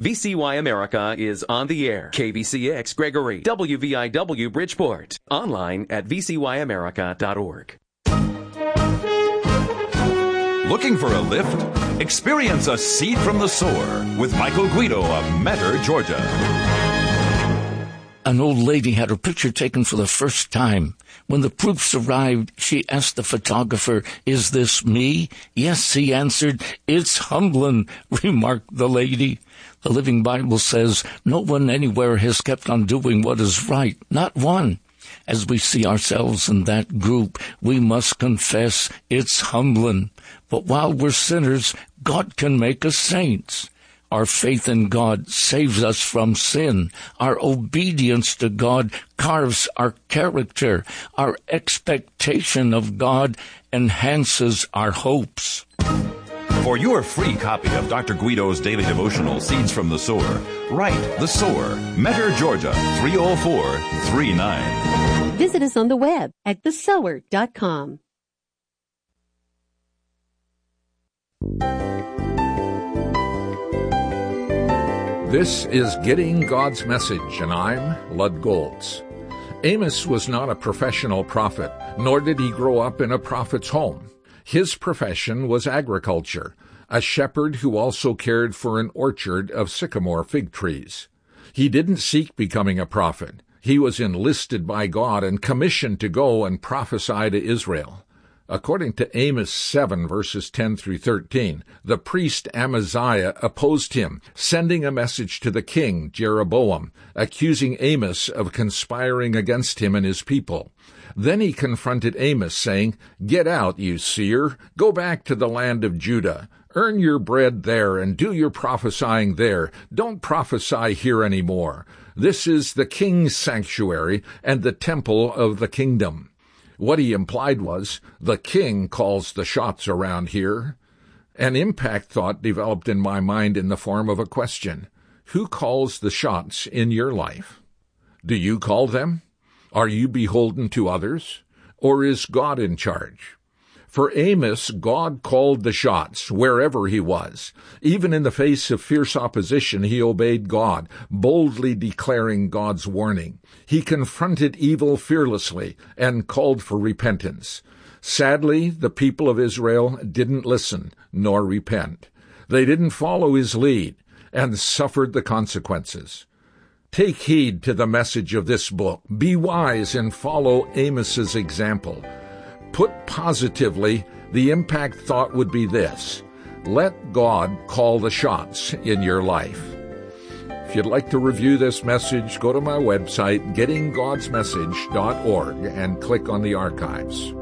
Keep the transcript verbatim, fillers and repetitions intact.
V C Y America is on the air. K V C X Gregory, W V I W Bridgeport. Online at v c y america dot org. Looking for a lift? Experience a seed from the sower with Michael Guido of Metter, Georgia. An old lady had her picture taken for the first time. When the proofs arrived, she asked the photographer, "Is this me?" "Yes," he answered. "It's humbling," remarked the lady. The Living Bible says, no one anywhere has kept on doing what is right, not one. As we see ourselves in that group, we must confess it's humbling. But while we're sinners, God can make us saints. Our faith in God saves us from sin. Our obedience to God carves our character. Our expectation of God enhances our hopes. For your free copy of Doctor Guido's daily devotional, Seeds from the Sower, write The Sower, Metter, Georgia, three oh four three nine. Visit us on the web at the sower dot com. This is Getting God's Message, and I'm Lud Goltz. Amos was not a professional prophet, nor did he grow up in a prophet's home. His profession was agriculture, a shepherd who also cared for an orchard of sycamore fig trees. He didn't seek becoming a prophet. He was enlisted by God and commissioned to go and prophesy to Israel. According to Amos seven, verses ten through thirteen, the priest Amaziah opposed him, sending a message to the king, Jeroboam, accusing Amos of conspiring against him and his people. Then he confronted Amos, saying, "Get out, you seer. Go back to the land of Judah. Earn your bread there and do your prophesying there. Don't prophesy here anymore. This is the king's sanctuary and the temple of the kingdom." What he implied was, the king calls the shots around here. An impact thought developed in my mind in the form of a question. Who calls the shots in your life? Do you call them? Are you beholden to others? Or is God in charge? For Amos, God called the shots wherever he was. Even in the face of fierce opposition, he obeyed God, boldly declaring God's warning. He confronted evil fearlessly and called for repentance. Sadly, the people of Israel didn't listen nor repent. They didn't follow his lead and suffered the consequences. Take heed to the message of this book. Be wise and follow Amos's example. Put positively, the impact thought would be this: let God call the shots in your life. If you'd like to review this message, go to my website, getting gods message dot org, and click on the archives.